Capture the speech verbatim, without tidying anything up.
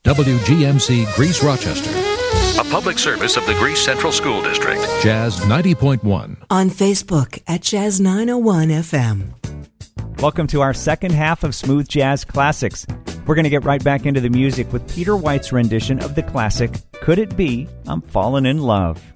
W G M C Greece Rochester. A public service of the Greece Central School District. Jazz ninety point one. On Facebook at Jazz nine oh one F M. Welcome to our second half of Smooth Jazz Classics. We're going to get right back into the music with Peter White's rendition of the classic, Could It Be I'm Falling in Love.